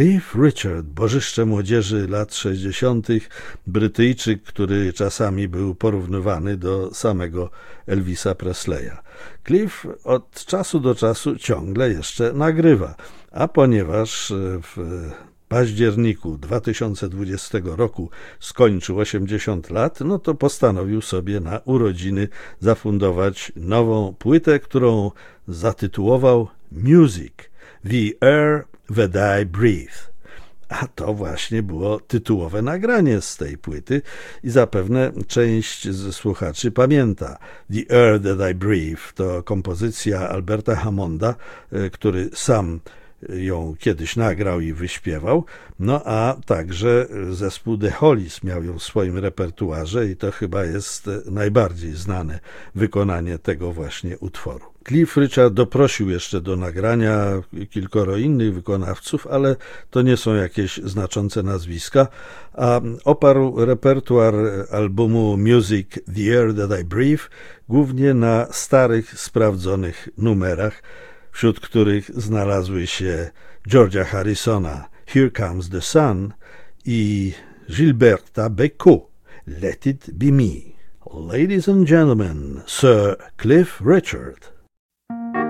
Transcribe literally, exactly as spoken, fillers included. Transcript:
Cliff Richard, bożyszcze młodzieży lat sześćdziesiątych, Brytyjczyk, który czasami był porównywany do samego Elvisa Presleya. Cliff od czasu do czasu ciągle jeszcze nagrywa, a ponieważ w październiku dwa tysiące dwudziestego roku skończył osiemdziesiąt lat, no to postanowił sobie na urodziny zafundować nową płytę, którą zatytułował Music, The Air That I Breathe. A to właśnie było tytułowe nagranie z tej płyty i zapewne część z słuchaczy pamięta. The Air That I Breathe to kompozycja Alberta Hammonda, który sam ją kiedyś nagrał i wyśpiewał, no a także zespół The Hollies miał ją w swoim repertuarze i to chyba jest najbardziej znane wykonanie tego właśnie utworu. Cliff Richard doprosił jeszcze do nagrania kilkoro innych wykonawców, ale to nie są jakieś znaczące nazwiska, a oparł repertuar albumu Music The Air That I Breathe głównie na starych, sprawdzonych numerach, wśród których znalazły się George'a Harrisona Here Comes the Sun i Gilberta Bécaud Let It Be Me. Ladies and gentlemen, Sir Cliff Richard.